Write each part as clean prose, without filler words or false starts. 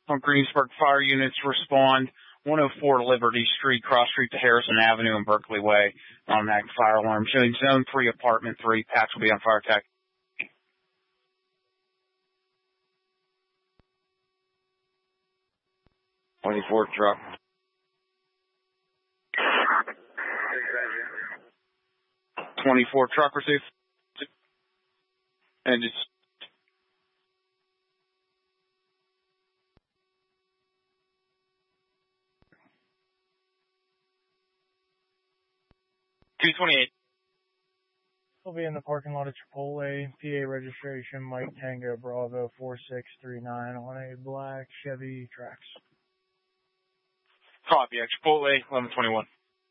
on Greensburg fire units respond 104 Liberty Street, cross street to Harrison Avenue and Berkeley Way on that fire alarm. Showing zone 3, apartment 3. Patch will be on fire attack. 24 truck. Roger. 24 truck received. And it's 228. We'll be in the parking lot at Chipotle. PA registration, Mike Tango Bravo 4639 on a black Chevy Trax. Copy. At Chipotle 1121.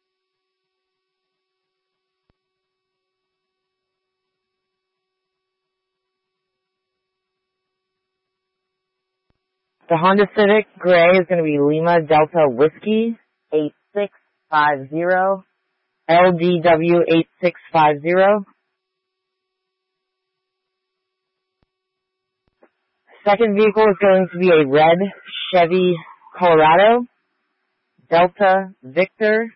The Honda Civic Gray is going to be Lima Delta Whiskey 8650, LDW 8650. Second vehicle is going to be a red Chevy Colorado, Delta Victor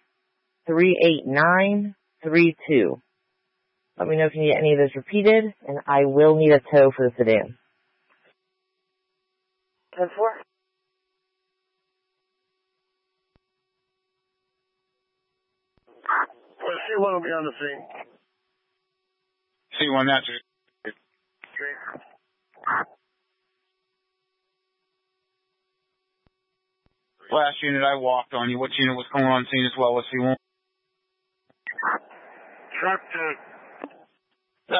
38932. Let me know if you need any of those repeated, and I will need a tow for the sedan. 10-4. Well, C1 will be on the scene. C1, that's it. Okay. Last unit I walked on you. Which unit was coming on scene as well as C1? Truck 2.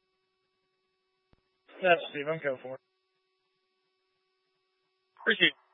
That's Steve. I'm go for it. Appreciate it.